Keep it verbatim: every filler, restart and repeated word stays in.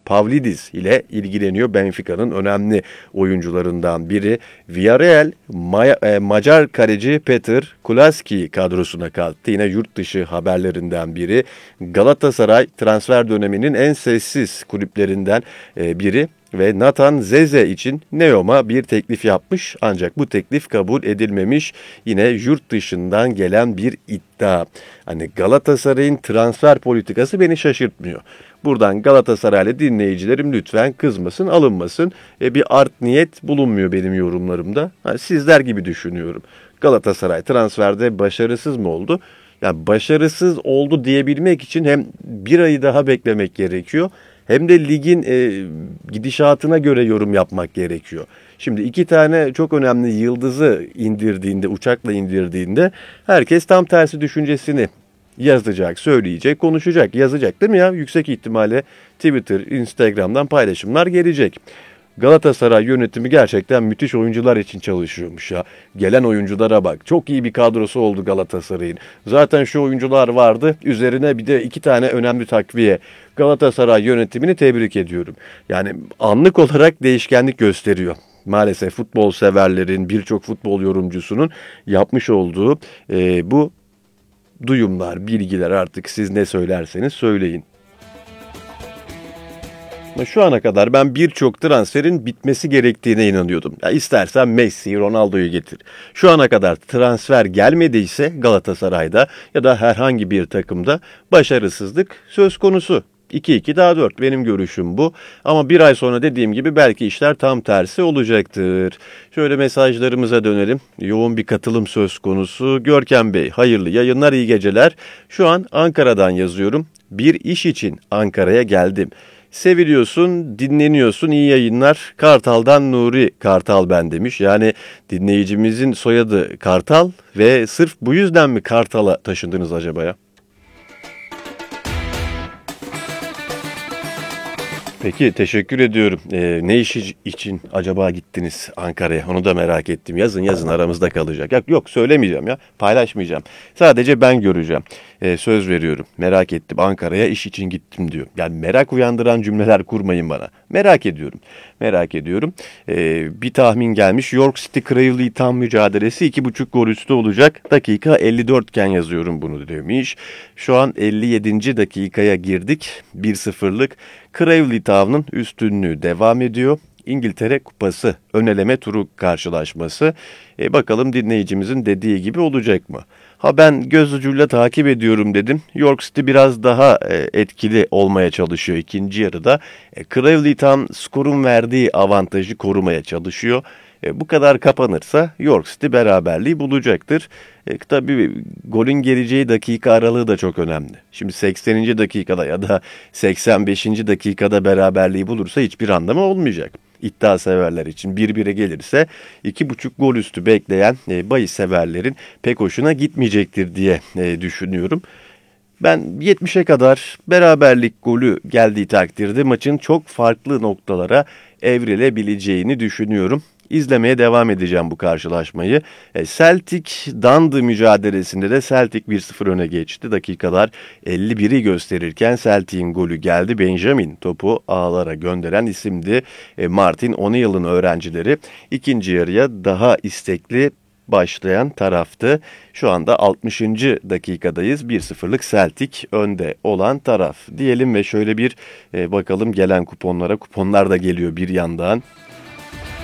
Pavlidis ile ilgileniyor. Benfica'nın önemli oyuncularından biri. Villarreal Ma- e, Macar kaleci Petr Kulaski kadrosuna kattı. Yine yurt dışı haberlerinden biri. Galatasaray transfer döneminin en sessiz kulüplerinden e, biri. Ve Nathan Zeze için Neom'a bir teklif yapmış ancak bu teklif kabul edilmemiş. Yine yurt dışından gelen bir iddia. Hani Galatasaray'ın transfer politikası beni şaşırtmıyor. Buradan Galatasaraylı dinleyicilerim lütfen kızmasın, alınmasın. E, bir art niyet bulunmuyor benim yorumlarımda. Hani sizler gibi düşünüyorum. Galatasaray transferde başarısız mı oldu? Ya başarısız oldu diyebilmek için hem bir ayı daha beklemek gerekiyor. Hem de ligin e, gidişatına göre yorum yapmak gerekiyor. Şimdi iki tane çok önemli yıldızı indirdiğinde, uçakla indirdiğinde herkes tam tersi düşüncesini yazacak, söyleyecek, konuşacak, yazacak değil mi ya? Yüksek ihtimalle Twitter, Instagram'dan paylaşımlar gelecek. Galatasaray yönetimi gerçekten müthiş oyuncular için çalışıyormuş ya. Gelen oyunculara bak. Çok iyi bir kadrosu oldu Galatasaray'ın. Zaten şu oyuncular vardı. Üzerine bir de iki tane önemli takviye. Galatasaray yönetimini tebrik ediyorum. Yani anlık olarak değişkenlik gösteriyor. Maalesef futbol severlerin, birçok futbol yorumcusunun yapmış olduğu e, bu duyumlar, bilgiler artık siz ne söylerseniz söyleyin. Şu ana kadar ben birçok transferin bitmesi gerektiğine inanıyordum. Ya istersen Messi, Ronaldo'yu getir. Şu ana kadar transfer gelmediyse Galatasaray'da ya da herhangi bir takımda başarısızlık söz konusu. iki iki daha dört benim görüşüm bu. Ama bir ay sonra dediğim gibi belki işler tam tersi olacaktır. Şöyle mesajlarımıza dönelim. Yoğun bir katılım söz konusu. Görkem Bey hayırlı yayınlar, iyi geceler. Şu an Ankara'dan yazıyorum. Bir iş için Ankara'ya geldim. Seviliyorsun, dinleniyorsun, iyi yayınlar. Kartal'dan Nuri Kartal ben demiş. Yani dinleyicimizin soyadı Kartal ve sırf bu yüzden mi Kartal'a taşındınız acaba ya? Peki teşekkür ediyorum. Ee, ne işi için acaba gittiniz Ankara'ya? Onu da merak ettim. Yazın yazın aramızda kalacak. Yok, yok söylemeyeceğim ya. Paylaşmayacağım. Sadece ben göreceğim. Ee, söz veriyorum. Merak ettim. Ankara'ya iş için gittim diyor. Yani merak uyandıran cümleler kurmayın bana. Merak ediyorum. Merak ediyorum. Ee, bir tahmin gelmiş. York City Cravely tam mücadelesi iki buçuk gol üstü olacak. Dakika elli dört iken yazıyorum bunu demiş. Şu an elli yedinci dakikaya girdik. bir sıfırlık Cravely Town'un üstünlüğü devam ediyor. İngiltere Kupası öneleme turu karşılaşması. E bakalım dinleyicimizin dediği gibi olacak mı? Ha ben göz ucuyla takip ediyorum dedim. York City biraz daha e, etkili olmaya çalışıyor ikinci yarıda. E, Cravely Town skorun verdiği avantajı korumaya çalışıyor. E, bu kadar kapanırsa York City beraberliği bulacaktır. E, tabii golün geleceği dakika aralığı da çok önemli. Şimdi sekseninci dakikada ya da seksen beşinci dakikada beraberliği bulursa hiçbir anlamı olmayacak. İddia severler için bir bire gelirse iki buçuk gol üstü bekleyen e, bahis severlerin pek hoşuna gitmeyecektir diye e, düşünüyorum. Ben yetmişe kadar beraberlik golü geldiği takdirde maçın çok farklı noktalara evrilebileceğini düşünüyorum. İzlemeye devam edeceğim bu karşılaşmayı. E, Celtic Dundee mücadelesinde de Celtic bir sıfır öne geçti. Dakikalar elli biri gösterirken Celtic'in golü geldi. Benjamin topu ağlara gönderen isimdi. E, Martin O'Neill'ın öğrencileri ikinci yarıya daha istekli başlayan taraftı. Şu anda altmışıncı dakikadayız. bir sıfırlık Celtic önde olan taraf diyelim ve şöyle bir e, bakalım gelen kuponlara. Kuponlar da geliyor bir yandan.